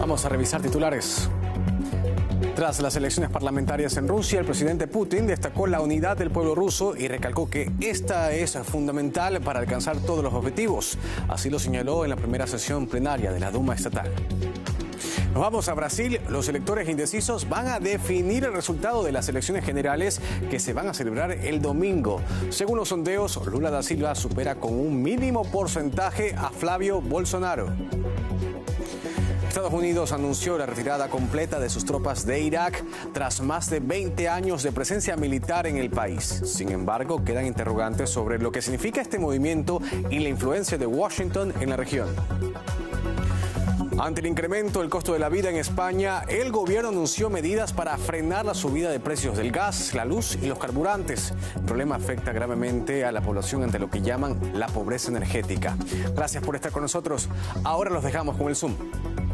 Vamos a revisar titulares. Tras las elecciones parlamentarias en Rusia, el presidente Putin destacó la unidad del pueblo ruso y recalcó que esta es fundamental para alcanzar todos los objetivos. Así lo señaló en la primera sesión plenaria de la Duma estatal. Nos vamos a Brasil. Los electores indecisos van a definir el resultado de las elecciones generales que se van a celebrar el domingo. Según los sondeos, Lula da Silva supera con un mínimo porcentaje a Flavio Bolsonaro. Estados Unidos anunció la retirada completa de sus tropas de Irak tras más de 20 años de presencia militar en el país. Sin embargo, quedan interrogantes sobre lo que significa este movimiento y la influencia de Washington en la región. Ante el incremento del costo de la vida en España, el gobierno anunció medidas para frenar la subida de precios del gas, la luz y los carburantes. El problema afecta gravemente a la población ante lo que llaman la pobreza energética. Gracias por estar con nosotros. Ahora los dejamos con el Zoom.